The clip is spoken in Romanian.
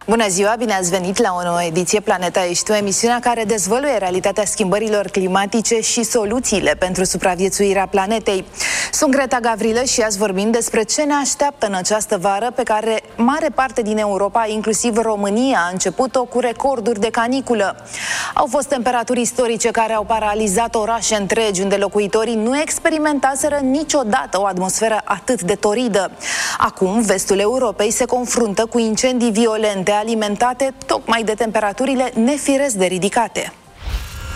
Bună ziua, bine ați venit la o nouă ediție Planeta Ești Tu, emisiunea care dezvăluie realitatea schimbărilor climatice și soluțiile pentru supraviețuirea planetei. Sunt Greta Gavrilă și azi vorbim despre ce ne așteaptă în această vară pe care mare parte din Europa, inclusiv România, a început-o cu recorduri de caniculă. Au fost temperaturi istorice care au paralizat orașe întregi unde locuitorii nu experimentaseră niciodată o atmosferă atât de toridă. Acum, vestul Europei se confruntă cu incendii violente alimentate tocmai de temperaturile nefiresc de ridicate.